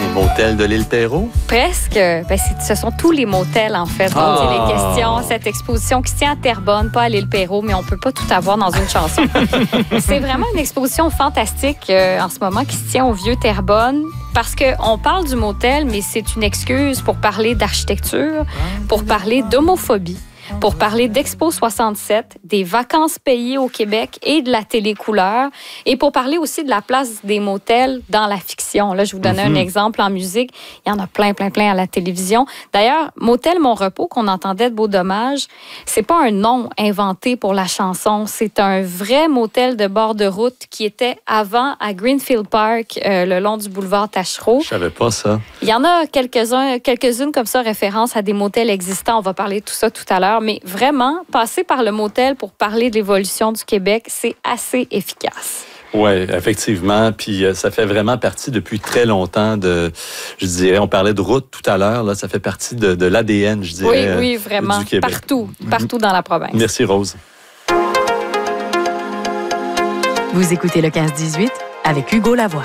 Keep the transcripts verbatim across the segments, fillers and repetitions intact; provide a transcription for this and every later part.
Motel de l'île Perrot? Presque. Ben, ce sont tous les motels, en fait, dont Ah. il est question. Cette exposition qui se tient à Terrebonne, pas à l'île Perrot, mais on peut pas tout avoir dans une chanson. C'est vraiment une exposition fantastique euh, en ce moment qui se tient au vieux Terrebonne. Parce qu'on parle du motel, mais c'est une excuse pour parler d'architecture, pour parler d'homophobie, pour parler d'Expo soixante-sept, des vacances payées au Québec et de la télécouleur, et pour parler aussi de la place des motels dans la fiction. Là, je vous donnais mm-hmm. un exemple en musique. Il y en a plein, plein, plein à la télévision. D'ailleurs, Motel Mon Repos, qu'on entendait de Beau Dommage, c'est pas un nom inventé pour la chanson. C'est un vrai motel de bord de route qui était avant à Greenfield Park, euh, le long du boulevard Taschereau. Je savais pas ça. Il y en a quelques-uns, quelques-unes comme ça, référence à des motels existants. On va parler de tout ça tout à l'heure. Mais vraiment, passer par le motel pour parler de l'évolution du Québec, c'est assez efficace. Oui, effectivement. Puis euh, ça fait vraiment partie depuis très longtemps de, je dirais, on parlait de route tout à l'heure, là, ça fait partie de, de l'A D N, je dirais, oui, oui, vraiment, euh, du Québec. Partout, partout dans la province. Merci, Rose. Vous écoutez le quinze dix-huit avec Hugo Lavoie.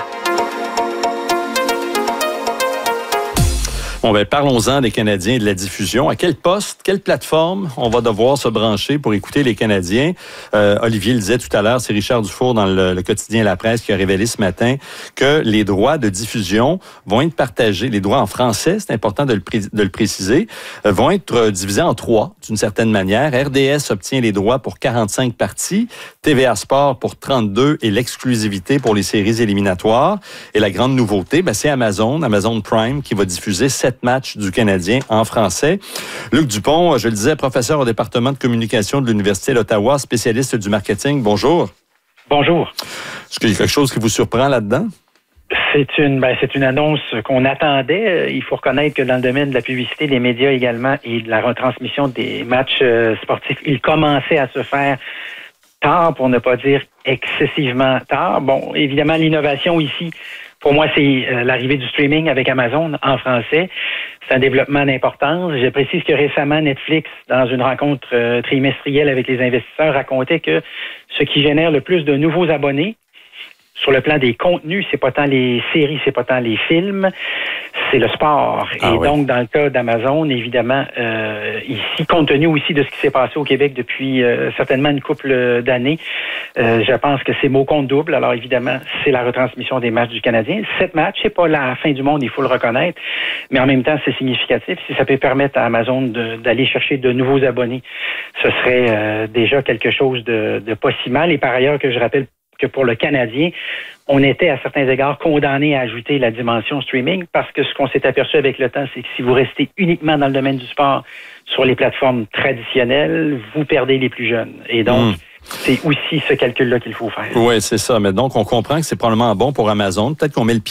Bon, ben, parlons-en des Canadiens et de la diffusion. À quel poste, quelle plateforme on va devoir se brancher pour écouter les Canadiens? Euh, Olivier le disait tout à l'heure, c'est Richard Dufour dans le, le quotidien La Presse qui a révélé ce matin que les droits de diffusion vont être partagés. Les droits en français, c'est important de le, pré- de le préciser, euh, vont être divisés en trois, d'une certaine manière. R D S obtient les droits pour quarante-cinq parties, T V A Sport pour trente-deux et l'exclusivité pour les séries éliminatoires. Et la grande nouveauté, ben, c'est Amazon, Amazon Prime, qui va diffuser sept matchs du Canadien en français. Luc Dupont, je le disais, professeur au département de communication de l'Université d'Ottawa, spécialiste du marketing. Bonjour. Bonjour. Est-ce qu'il y a quelque chose qui vous surprend là-dedans? C'est une, ben, c'est une annonce qu'on attendait. Il faut reconnaître que dans le domaine de la publicité, des médias également et de la retransmission des matchs euh, sportifs, il commençait à se faire tard, pour ne pas dire excessivement tard. Bon, évidemment, l'innovation ici, pour moi, c'est euh, l'arrivée du streaming avec Amazon en français. C'est un développement d'importance. Je précise que récemment, Netflix, dans une rencontre euh, trimestrielle avec les investisseurs, racontait que ce qui génère le plus de nouveaux abonnés, sur le plan des contenus, c'est pas tant les séries, c'est pas tant les films, c'est le sport. Ah, et oui. donc, dans le cas d'Amazon, évidemment, euh, ici, compte tenu aussi de ce qui s'est passé au Québec depuis euh, certainement une couple d'années, euh, je pense que c'est mot compte double. Alors, évidemment, c'est la retransmission des matchs du Canadien. Sept matchs, c'est pas la fin du monde, il faut le reconnaître, mais en même temps, c'est significatif. Si ça peut permettre à Amazon de, d'aller chercher de nouveaux abonnés, ce serait euh, déjà quelque chose de, de pas si mal. Et par ailleurs, que je rappelle que pour le Canadien, on était à certains égards condamné à ajouter la dimension streaming parce que ce qu'on s'est aperçu avec le temps, c'est que si vous restez uniquement dans le domaine du sport sur les plateformes traditionnelles, vous perdez les plus jeunes. Et donc, mmh. c'est aussi ce calcul-là qu'il faut faire. Oui, c'est ça. Mais donc, on comprend que c'est probablement bon pour Amazon. Peut-être qu'on met le pied